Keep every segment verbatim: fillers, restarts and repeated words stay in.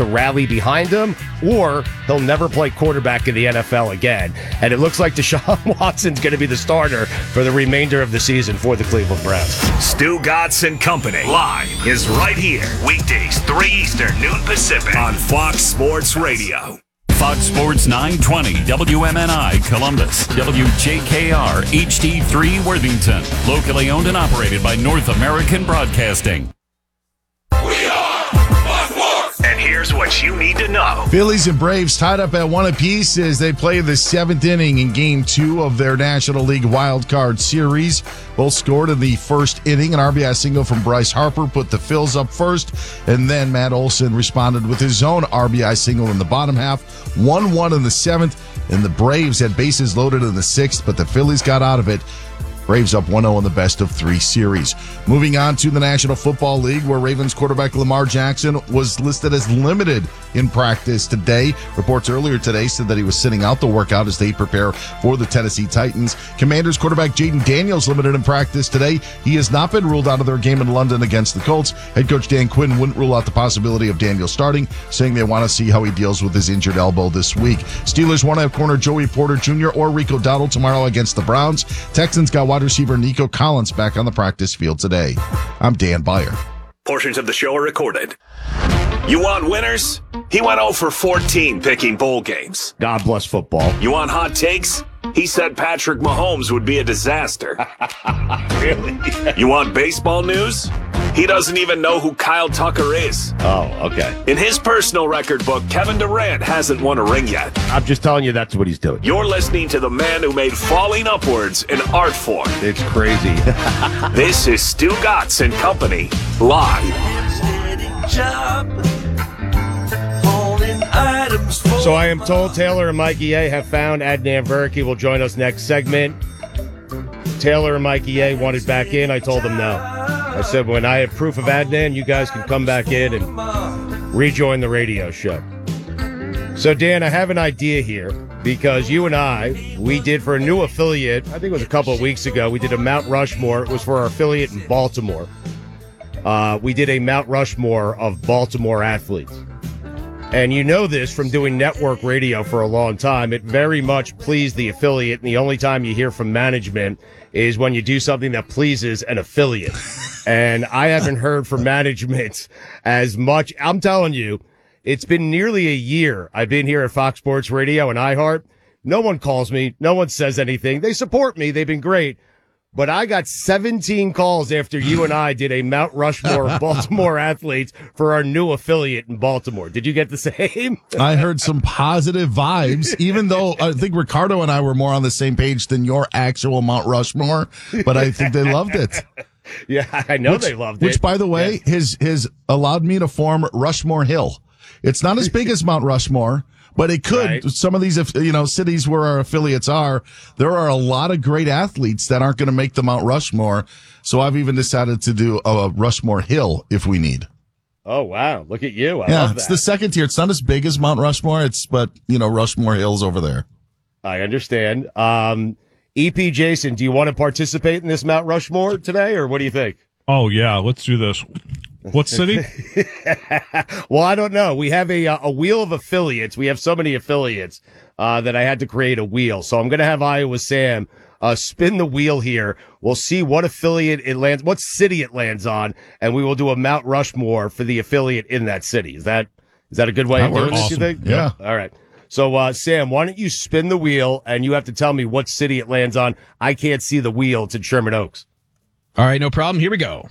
to rally behind him, or he'll never play quarterback in the N F L again. And it looks like Deshaun Watson's going to be the starter for the remainder of the season for the Cleveland Browns. Stugotz and Company live is right here. Weekdays, three Eastern, noon Pacific on Fox Sports Radio. Fox Sports nine twenty, W M N I Columbus, W J K R H D three Worthington. Locally owned and operated by North American Broadcasting. We are Fox Sports! And here's what you need to know. Phillies and Braves tied up at one apiece as they play the seventh inning in Game two of their National League Wild Card Series. Both scored in the first inning. An R B I single from Bryce Harper put the Phils up first, and then Matt Olson responded with his own R B I single in the bottom half. one one in the seventh, and the Braves had bases loaded in the sixth, but the Phillies got out of it. Braves up one oh in the best of three series. Moving on to the National Football League, where Ravens quarterback Lamar Jackson was listed as limited in practice today. Reports earlier today said that he was sitting out the workout as they prepare for the Tennessee Titans. Commanders quarterback Jaden Daniels limited in practice today. He has not been ruled out of their game in London against the Colts. Head coach Dan Quinn wouldn't rule out the possibility of Daniels starting, saying they want to see how he deals with his injured elbow this week. Steelers want to have corner Joey Porter Junior or Rico Dowdle tomorrow against the Browns. Texans got wide receiver Nico Collins back on the practice field today. I'm Dan Byer. Portions of the show are recorded. You want winners? He went oh for fourteen picking bowl games. God bless football. You want hot takes? He said Patrick Mahomes would be a disaster. Really? You want baseball news? He doesn't even know who Kyle Tucker is. Oh, okay. In his personal record book, Kevin Durant hasn't won a ring yet. I'm just telling you that's what he's doing. You're listening to the man who made falling upwards an art form. It's crazy. This is Stugotz and Company, live. So I am told Taylor and Mikey A have found Adnan Verki will join us next segment. Taylor and Mikey A wanted back in. I told them no. I said, when I have proof of Adnan, you guys can come back in and rejoin the radio show. So, Dan, I have an idea here because you and I, we did for a new affiliate, I think it was a couple of weeks ago, we did a Mount Rushmore. It was for our affiliate in Baltimore. Uh, we did a Mount Rushmore of Baltimore athletes. And you know this from doing network radio for a long time. It very much pleased the affiliate, and the only time you hear from management is when you do something that pleases an affiliate. And I haven't heard from management as much. I'm telling you, it's been nearly a year I've been here at Fox Sports Radio and iHeart. No one calls me. No one says anything. They support me. They've been great. But I got seventeen calls after you and I did a Mount Rushmore of Baltimore athletes for our new affiliate in Baltimore. Did you get the same? I heard some positive vibes, even though I think Ricardo and I were more on the same page than your actual Mount Rushmore, but I think they loved it. Yeah, I know which, they loved which, it. Which, by the way, yeah. has, has allowed me to form Rushmore Hill. It's not as big as Mount Rushmore, but it could. Right. Some of these, you know, cities where our affiliates are, there are a lot of great athletes that aren't going to make the Mount Rushmore. So I've even decided to do a Rushmore Hill if we need. Oh, wow. Look at you. I yeah, love that. It's the second tier. It's not as big as Mount Rushmore. It's, but, you know, Rushmore Hill's over there. I understand. Um, E P Jason, do you want to participate in this Mount Rushmore today, or what do you think? Oh, yeah. Let's do this. What city? Well, I don't know. We have a a wheel of affiliates. We have so many affiliates uh, that I had to create a wheel. So I'm going to have Iowa Sam uh, spin the wheel here. We'll see what affiliate it lands, what city it lands on, and we will do a Mount Rushmore for the affiliate in that city. Is that is that a good way that of doing works. this, you think? Yeah. All right. So, uh, Sam, why don't you spin the wheel, and you have to tell me what city it lands on. I can't see the wheel. It's in Sherman Oaks. All right, no problem. Here we go.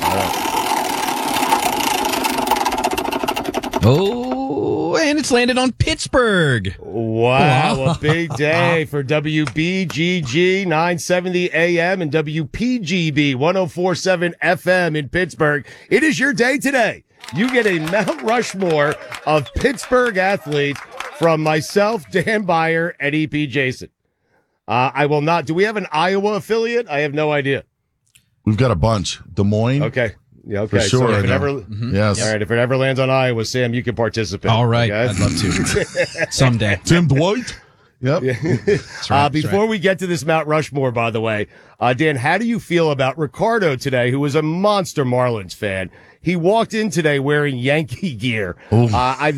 Oh, and it's landed on Pittsburgh. Wow, wow. A big day for W B G G nine seventy A M and W P G B one oh four point seven F M in Pittsburgh. It is your day today. You get a Mount Rushmore of Pittsburgh athletes from myself, Dan Byer, and E P Jason. Uh, I will not. Do we have an Iowa affiliate? I have no idea. We've got a bunch. Des Moines. Okay. Yeah, okay. For sure. So if it ever, mm-hmm. Yes. All right. If it ever lands on Iowa, Sam, you can participate. All right. Okay? I'd love to. Someday. Tim Dwight. Yep. Yeah. That's right, uh, before right. we get to this Mount Rushmore, by the way, uh, Dan, how do you feel about Ricardo today, who is a monster Marlins fan? He walked in today wearing Yankee gear. Uh, I